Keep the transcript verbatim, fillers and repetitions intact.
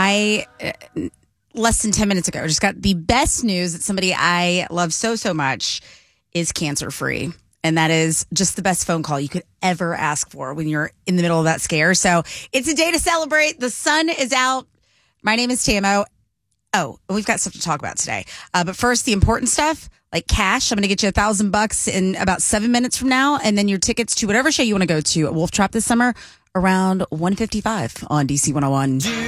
I, uh, less than ten minutes ago, just got the best news that somebody I love so, so much is cancer-free. And that is just the best phone call you could ever ask for when you're in the middle of that scare. So it's a day to celebrate. The sun is out. My name is Tamo. Oh, we've got stuff to talk about today. Uh, but first, the important stuff, like cash. I'm going to get you a thousand bucks in about seven minutes from now. And then your tickets to whatever show you want to go to at Wolf Trap this summer around one fifty-five on D C one oh one.